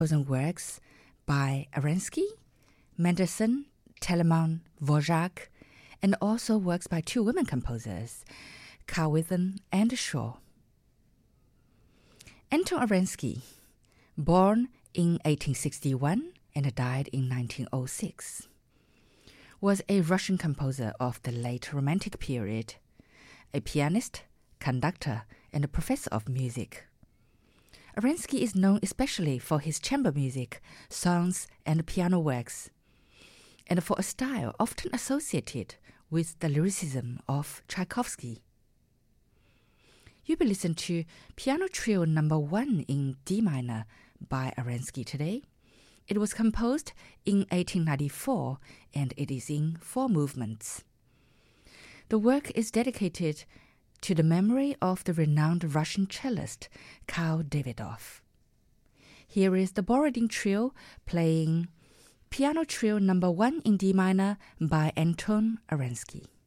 chosen works by Arensky, Mendelssohn, Telemann, Dvorak, and also works by two women composers, Carl Withen and Shaw. Anton Arensky, born in 1861 and died in 1906, was a Russian composer of the late Romantic period, a pianist, conductor, and a professor of music. Arensky is known especially for his chamber music, songs, and piano works, and for a style often associated with the lyricism of Tchaikovsky. You will listen to Piano Trio No. 1 in D minor by Arensky today. It was composed in 1894 and it is in 4 movements. The work is dedicated to the memory of the renowned Russian cellist Karl Davidoff. Here is the Borodin Trio playing Piano Trio No. 1 in D minor by Anton Arensky.